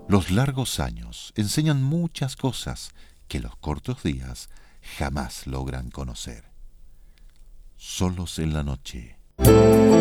Los largos años enseñan muchas cosas que los cortos días jamás logran conocer. Solos en la noche.